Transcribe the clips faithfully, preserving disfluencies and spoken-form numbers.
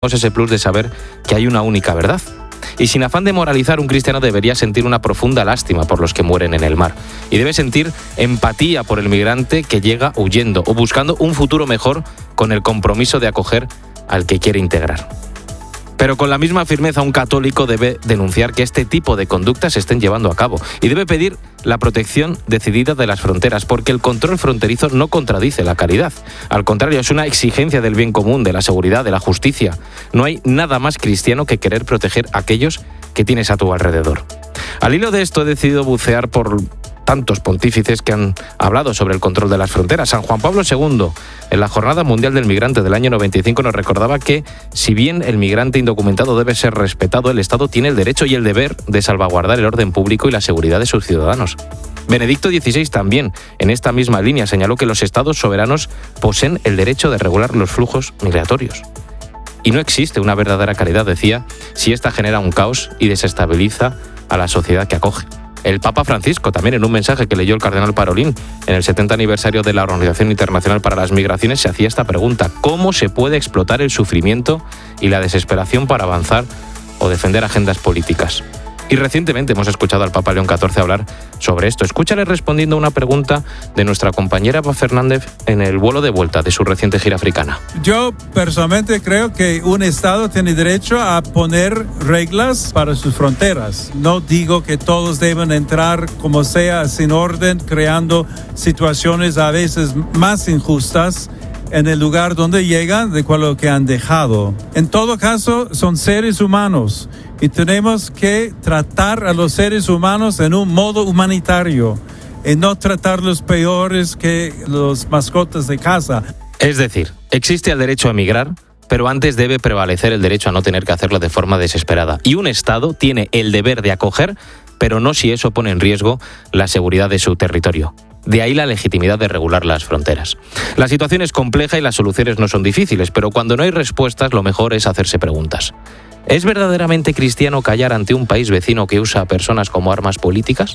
ese plus de saber que hay una única verdad. Y sin afán de moralizar, un cristiano debería sentir una profunda lástima por los que mueren en el mar. Y debe sentir empatía por el migrante que llega huyendo o buscando un futuro mejor con el compromiso de acoger al que quiere integrar. Pero con la misma firmeza, un católico debe denunciar que este tipo de conductas se estén llevando a cabo y debe pedir la protección decidida de las fronteras, porque el control fronterizo no contradice la caridad. Al contrario, es una exigencia del bien común, de la seguridad, de la justicia. No hay nada más cristiano que querer proteger a aquellos que tienes a tu alrededor. Al hilo de esto, he decidido bucear por tantos pontífices que han hablado sobre el control de las fronteras. San Juan Pablo segundo, en la Jornada Mundial del Migrante del año noventa y cinco, nos recordaba que, si bien el migrante indocumentado debe ser respetado, el Estado tiene el derecho y el deber de salvaguardar el orden público y la seguridad de sus ciudadanos. Benedicto dieciséis también, en esta misma línea, señaló que los Estados soberanos poseen el derecho de regular los flujos migratorios. Y no existe una verdadera caridad, decía, si ésta genera un caos y desestabiliza a la sociedad que acoge. El Papa Francisco, también en un mensaje que leyó el cardenal Parolín en el setenta aniversario de la Organización Internacional para las Migraciones, se hacía esta pregunta: ¿cómo se puede explotar el sufrimiento y la desesperación para avanzar o defender agendas políticas? Y recientemente hemos escuchado al Papa León catorce hablar sobre esto. Escúchale respondiendo a una pregunta de nuestra compañera Eva Fernández en el vuelo de vuelta de su reciente gira africana. Yo personalmente creo que un Estado tiene derecho a poner reglas para sus fronteras. No digo que todos deben entrar como sea, sin orden, creando situaciones a veces más injustas en el lugar donde llegan de lo que han dejado. En todo caso, son seres humanos y tenemos que tratar a los seres humanos en un modo humanitario y no tratarlos peores que los mascotas de casa. Es decir, existe el derecho a emigrar, pero antes debe prevalecer el derecho a no tener que hacerlo de forma desesperada. Y un Estado tiene el deber de acoger, pero no si eso pone en riesgo la seguridad de su territorio. De ahí la legitimidad de regular las fronteras. La situación es compleja y las soluciones no son difíciles, pero cuando no hay respuestas, lo mejor es hacerse preguntas. ¿Es verdaderamente cristiano callar ante un país vecino que usa a personas como armas políticas?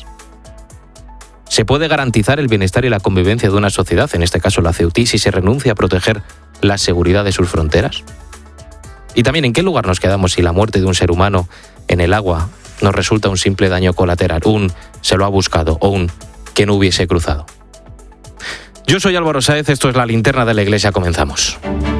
¿Se puede garantizar el bienestar y la convivencia de una sociedad, en este caso la Ceutí, si se renuncia a proteger la seguridad de sus fronteras? Y también, ¿en qué lugar nos quedamos si la muerte de un ser humano en el agua nos resulta un simple daño colateral, un se lo ha buscado o un que no hubiese cruzado? Yo soy Álvaro Sáez, esto es La Linterna de la Iglesia, comenzamos.